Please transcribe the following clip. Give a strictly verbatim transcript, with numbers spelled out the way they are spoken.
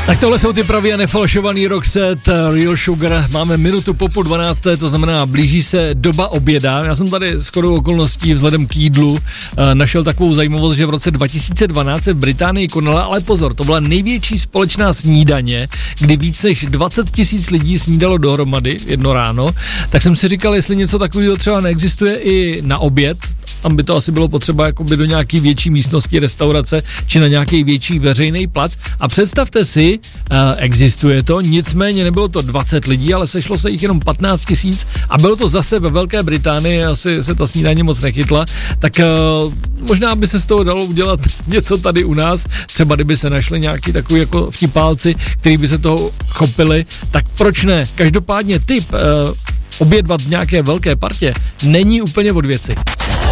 Tak tohle jsou ty pravý a nefalšovaný Roxette, Real Sugar. Máme minutu po půl dvanácté, to znamená, blíží se doba oběda. Já jsem tady shodou okolností vzhledem k jídlu našel takovou zajímavost, že v roce dva tisíce dvanáct se v Británii konala, ale pozor, to byla největší společná snídaně, kdy víc než dvacet tisíc lidí snídalo dohromady jedno ráno. Tak jsem si říkal, jestli něco takového třeba neexistuje i na oběd. Tam by to asi bylo potřeba jakoby do nějaký větší místnosti restaurace či na nějaký větší veřejný plac. A představte si, uh, existuje to, nicméně nebylo to dvacet lidí, ale sešlo se jich jenom patnáct tisíc a bylo to zase ve Velké Británii, asi se ta snídaně moc nechytla, tak uh, možná by se z toho dalo udělat něco tady u nás, třeba kdyby se našli nějaký takový jako vtipálci, který by se toho chopili, tak proč ne? Každopádně tip uh, obědvat v nějaké velké partě není úplně od věci.